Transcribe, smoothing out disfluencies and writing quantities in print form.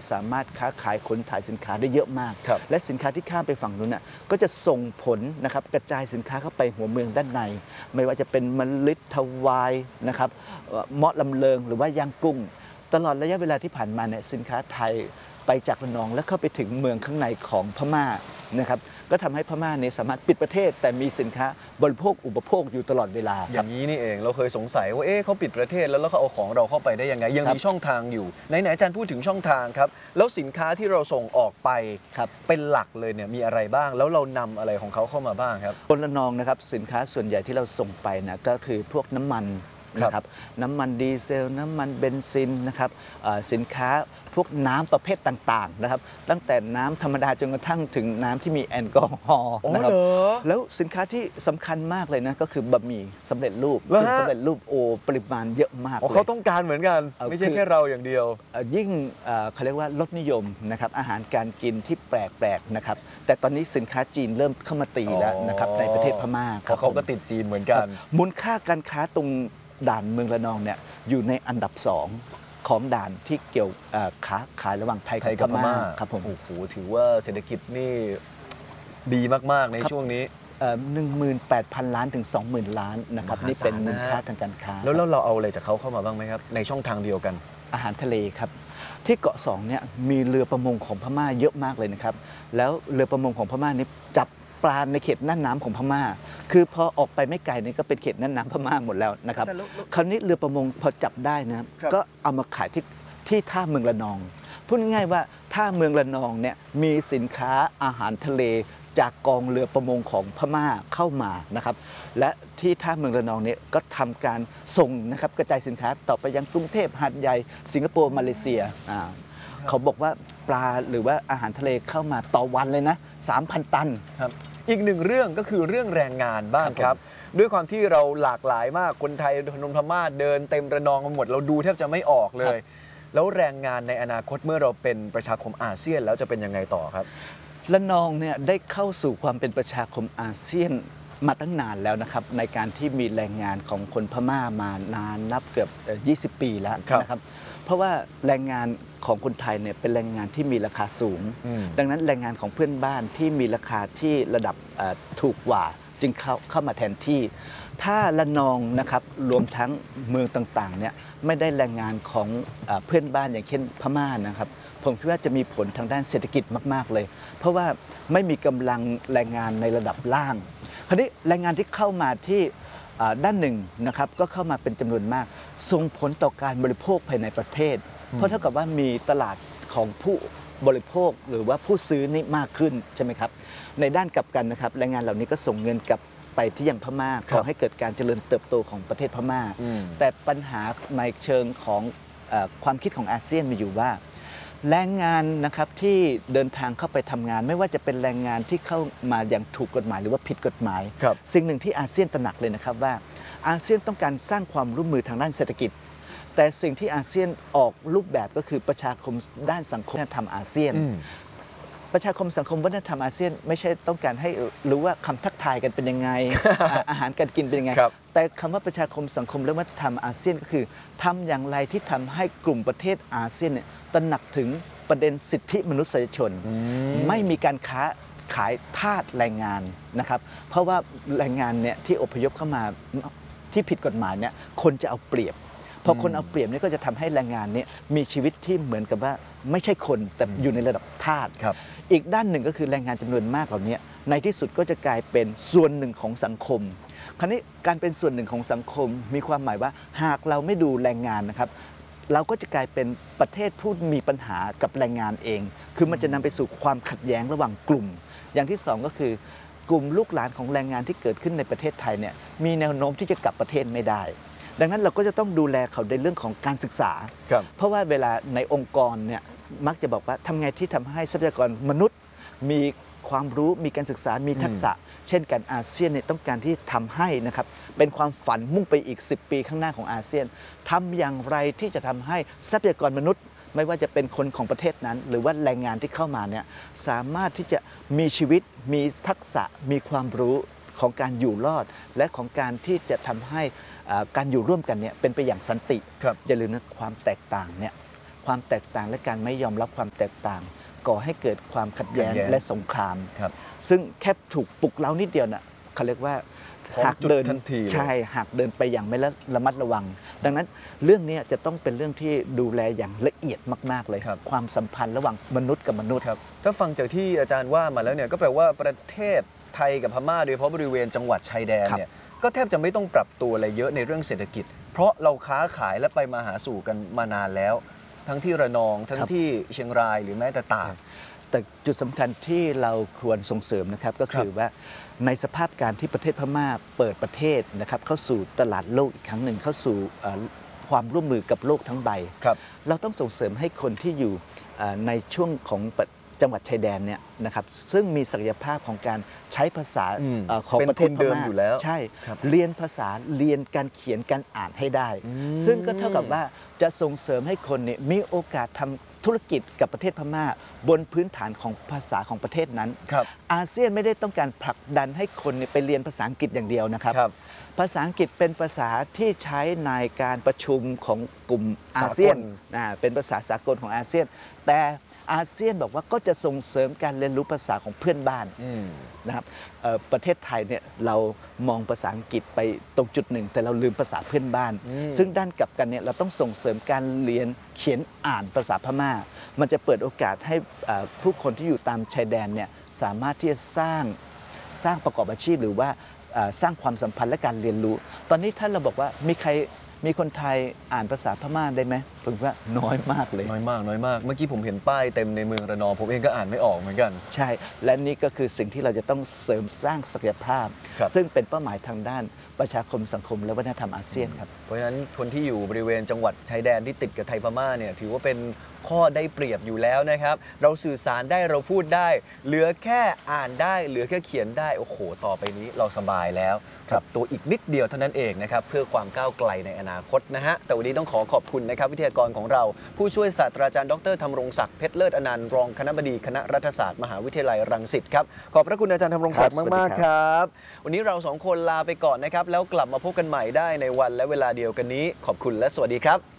เนี่ยสามารถค้าขายขนถ่ายสินค้าได้เยอะมากและสินค้าที่ข้ามไปฝั่งนู้นน่ะก็จะส่งผลนะครับกระจายสินค้าเข้าไปหัวเมืองด้านในไม่ว่าจะเป็นมะลิทวายนะครับเมาะลำเลิงหรือว่าย่างกุ้งตลอดระยะเวลาที่ผ่านมาเนี่ยสินค้าไทยไปจากระนองและเข้าไปถึงเมืองข้างในของพม่านะครับก็ทำให้พม่าเนี่ยสามารถปิดประเทศแต่มีสินค้าบริโภคอุปโภคอยู่ตลอดเวลาอย่างนี้นี่เองเราเคยสงสัยว่าเขาปิดประเทศแล้วเขาเอาของเราเข้าไปได้ยังไงยังมีช่องทางอยู่ไหนอาจารย์พูดถึงช่องทางครับแล้วสินค้าที่เราส่งออกไปเป็นหลักเลยเนี่ยมีอะไรบ้างแล้วเรานำอะไรของเขาเข้ามาบ้างครับคนละนองนะครับสินค้าส่วนใหญ่ที่เราส่งไปนะก็คือพวกน้ำมันนะครับน้ำมันดีเซลน้ำมันเบนซินนะครับสินค้าพวกน้ำประเภทต่างๆนะครับตั้งแต่น้ำธรรมดาจนกระทั่งถึงน้ำที่มีแอลกอฮอล์นะครับแล้วสินค้าที่สำคัญมากเลยนะก็คือบะหมี่สำเร็จรูปสำเร็จรูปปริมาณเยอะมากเขาต้องการเหมือนกันไม่ใช่แค่เราอย่างเดียวยิ่งเขาเรียกว่าลดนิยมนะครับอาหารการกินที่แปลกๆนะครับแต่ตอนนี้สินค้าจีนเริ่มเข้ามาตีแล้วนะครับในประเทศพม่าเขาก็ติดจีนเหมือนกันมูลค่าการค้าตรงด่านเมืองระนองเนี่ยอยู่ในอันดับ2ของด่านที่เกี่ยวค้าขายระหว่างไทยกับพม่าครับผมโอ้โหถือว่าเศรษฐกิจนี่ดีมากๆในช่วงนี้ 18,000 ล้านถึง 20,000 ล้านนะครับนี่เป็นมูลค่าทางการค้าแล้วเราเอาอะไรจากเขาเข้ามาบ้างไหมครับในช่องทางเดียวกันอาหารทะเลครับที่เกาะ2เนี่ยมีเรือประมงของพม่าเยอะมากเลยนะครับแล้วเรือประมงของพม่านี้จับปลาในเขตน่านน้ำของพม่าคือพอออกไปไม่ไกลนี่ก็เป็นเขตน่านน้ำพม่าหมดแล้วนะครับคราวนี้เรือประมงพอจับได้นะก็เอามาขายที่ท่าเมืองระนองพูดง่ายๆว่าท่าเมืองระนองเนี่ยมีสินค้าอาหารทะเลจากกองเรือประมงของพม่าเข้ามานะครับและที่ท่าเมืองระนองเนี่ยก็ทำการส่งนะครับกระจายสินค้าต่อไปยังกรุงเทพหาดใหญ่สิงคโปร์มาเลเซียเขาบอกว่าปลาหรือว่าอาหารทะเลเข้ามาต่อวันเลยนะ 3,000 ตันครับอีกหนึ่งเรื่องก็คือเรื่องแรงงานบ้างครับด้วยความที่เราหลากหลายมากคนไทยพนมพม่าเดินเต็มระนองกันหมดเราดูแทบจะไม่ออกเลยแล้วแรงงานในอนาคตเมื่อเราเป็นประชาคมอาเซียนแล้วจะเป็นยังไงต่อครับระนองเนี่ยได้เข้าสู่ความเป็นประชาคมอาเซียนมาตั้งนานแล้วนะครับในการที่มีแรงงานของคนพม่ามานานนับเกือบ20 ปีแล้วนะครับเพราะว่าแรงงานของคนไทยเนี่ยเป็นแรงงานที่มีราคาสูงดังนั้นแรงงานของเพื่อนบ้านที่มีราคาที่ระดับถูกกว่าจึงเข้ามาแทนที่ถ้าระนองนะครับรวมทั้งเมืองต่างๆเนี่ยไม่ได้แรงงานของเพื่อนบ้านอย่างเช่นพม่านะครับผมคิดว่าจะมีผลทางด้านเศรษฐกิจมากๆเลยเพราะว่าไม่มีกำลังแรงงานในระดับล่างคราวนี้แรงงานที่เข้ามาที่ด้านหนึ่งนะครับก็เข้ามาเป็นจำนวนมากส่งผลต่อการบริโภคภายในประเทศเพราะเท่ากับว่ามีตลาดของผู้บริโภคหรือว่าผู้ซื้อนี่มากขึ้นใช่ไหมครับในด้านกลับกันนะครับแรงงานเหล่านี้ก็ส่งเงินกลับไปที่ยังพม่าขอให้เกิดการเจริญเติบโตของประเทศพม่าแต่ปัญหาในเชิงของความคิดของอาเซียนมีอยู่ว่าแรงงานนะครับที่เดินทางเข้าไปทำงานไม่ว่าจะเป็นแรงงานที่เข้ามาอย่างถูกกฎหมายหรือว่าผิดกฎหมายสิ่งหนึ่งที่อาเซียนตระหนักเลยนะครับว่าอาเซียนต้องการสร้างความร่วมมือทางด้านเศรษฐกิจแต่สิ่งที่อาเซียนออกรูปแบบก็คือประชาคมด้านสังคมวัฒนธรรมอาเซียนประชาคมสังคมวัฒนธรรมอาเซียนไม่ใช่ต้องการให้รู้ว่าคำทักทายกันเป็นยังไง อาหารการกินเป็นยังไงแต่คำว่าประชาคมสังคมและวัฒนธรรมอาเซียนก็คือทำอย่างไรที่ทำให้กลุ่มประเทศอาเซียนเนี่ยตระหนักถึงประเด็นสิทธิมนุษยชนไม่มีการค้าขายทาสแรงงานนะครับเพราะว่าแรงงานเนี่ยที่อพยพเข้ามาที่ผิดกฎหมายเนี่ยคนจะเอาเปรียบพอคนเอาเปรียบนี่ก็จะทำให้แรงงานนี้มีชีวิตที่เหมือนกับว่าไม่ใช่คนแต่อยู่ในระดับทาสอีกด้านหนึ่งก็คือแรงงานจำนวนมากเหล่านี้ในที่สุดก็จะกลายเป็นส่วนหนึ่งของสังคมคราวนี้การเป็นส่วนหนึ่งของสังคมมีความหมายว่าหากเราไม่ดูแรงงานนะครับเราก็จะกลายเป็นประเทศผู้มีปัญหากับแรงงานเองคือมันจะนำไปสู่ความขัดแย้งระหว่างกลุ่มอย่างที่2ก็คือกลุ่มลูกหลานของแรงงานที่เกิดขึ้นในประเทศไทยเนี่ยมีแนวโน้มที่จะกลับประเทศไม่ได้ดังนั้นเราก็จะต้องดูแลเขาในเรื่องของการศึกษาเพราะว่าเวลาในองค์กรเนี่ยมักจะบอกว่าทำไงที่ทำให้ทรัพยากรมนุษย์มีความรู้มีการศึกษามีทักษะเช่นกันอาเซียนเนี่ยต้องการที่ทำให้นะครับเป็นความฝันมุ่งไปอีก10 ปีข้างหน้าของอาเซียนทำอย่างไรที่จะทำให้ทรัพยากรมนุษย์ไม่ว่าจะเป็นคนของประเทศนั้นหรือว่าแรงงานที่เข้ามาเนี่ยสามารถที่จะมีชีวิตมีทักษะมีความรู้ของการอยู่รอดและของการที่จะทำให้การอยู่ร่วมกันเนี่ยเป็นไปอย่างสันติอย่าลืมนะความแตกต่างเนี่ยความแตกต่างและการไม่ยอมรับความแตกต่าง ก่อให้เกิดความขัดแย้งและสงครามครับซึ่งแค่ถูกปลุกเร้านิดเดียวน่ะเขาเรียกว่าพร้อมจุดทันทีเลยใช่หากเดินไปอย่างไม่ระมัดระวัง ดังนั้นเรื่องนี้จะต้องเป็นเรื่องที่ดูแลอย่างละเอียดมากๆเลยครับความสัมพันธ์ระหว่างมนุษย์กับมนุษย์ครับถ้าฟังจากที่อาจารย์ว่ามาแล้วเนี่ยก็แปลว่าประเทศไทยกับพม่าโดยเฉพาะบริเวณจังหวัดชายแดนเนี่ยก็แทบจะไม่ต้องปรับตัวอะไรเยอะในเรื่องเศรษฐกิจ เพราะเราค้าขายและไปมาหาสู่กันมานานแล้ว ทั้งที่ระนองทั้งที่เชียงรายหรือแม้แต่ตากแต่จุดสำคัญที่เราควรส่งเสริมนะครับก็คือว่าในสภาพการที่ประเทศพม่าเปิดประเทศนะครับเข้าสู่ตลาดโลกอีกครั้งหนึ่งเข้าสู่ความร่วมมือกับโลกทั้งใบครับเราต้องส่งเสริมให้คนที่อยู่ในช่วงของจังหวัดชายแดนเนี่ยนะครับซึ่งมีศักยภาพของการใช้ภาษาของประเทศพเป็นคนเดิมม่าอยู่แล้วใช่ครับเรียนภาษาเรียนการเขียนการอ่านให้ได้ ซึ่งก็เท่ากับว่าจะส่งเสริมให้คนเนี่ยมีโอกาสทำธุรกิจกับประเทศพม่า บนพื้นฐานของภาษาของประเทศนั้นครับอาเซียนไม่ได้ต้องการผลักดันให้คนเนี่ยไปเรียนภาษาอังกฤษอย่างเดียวนะครับครับภาษาอังกฤษเป็นภาษาที่ใช้ในการประชุมของกลุ่มอาเซียนสากลเป็นภาษาสากลของอาเซียน แต่อาเซียนบอกว่าก็จะส่งเสริมการเรียนรู้ภาษาของเพื่อนบ้านนะครับประเทศไทยเนี่ยเรามองภาษาอังกฤษไปตรงจุดหนึ่ง แต่เราลืมภาษาเพื่อนบ้าน ซึ่งด้านกลับกันเนี่ยเราต้องส่งเสริมการเรียนเขียนอ่านภาษาพม่า มันจะเปิดโอกาสให้ผู้คนที่อยู่ตามชายแดนเนี่ยสามารถที่จะสร้างประกอบอาชีพหรือว่าสร้างความสัมพันธ์และการเรียนรู้ ตอนนี้ถ้าเราบอกว่ามีคนไทยอ่านภาษาพม่าได้ไหมผมว่าน้อยมากเลยน้อยมากน้อยมาก เมื่อกี้ผมเห็นป้ายเต็มในเมืองระนองผมเองก็อ่านไม่ออกเหมือนกันใช่ และนี่ก็คือสิ่งที่เราจะต้องเสริมสร้างศักยภาพครับซึ่งเป็นเป้าหมายทางด้านประชาคมสังคมและวัฒนธรรมอาเซียนครับเพราะฉะนั้นคนที่อยู่บริเวณจังหวัดชายแดนที่ติดกับไทยพม่าเนี่ยถือว่าเป็นข้อได้เปรียบอยู่แล้วนะครับ เราสื่อสารได้เราพูดได้ เหลือแค่อ่านได้ เหลือแค่เขียนได้ โอ้โห ต่อไปนี้เราสบายแล้วครับตัวอีกนิดเดียวเท่านั้นเองนะครับเพื่อความก้าวไกลในอนาคตนะฮะแต่วันนี้ต้องขอขอบคุณนะครับวิทยากรของเรา ผู้ช่วยศาสตราจารย์ดรธำรงศักดิ์เพชรเลิศอนันต์รองคณบดีคณะรัฐศาสตร์มหาวิทยาลัยรังสิตครับขอบพระคุณอาจารย์ธำรงศักดิ์ครับมากสวัสดีๆครับ วันนี้เราสองคนลาไปก่อนนะครับแล้วกลับมาพบกันใหม่ได้ในวันและเวลาเดียวกันนี้ ขอบคุณและสวัสดีครับ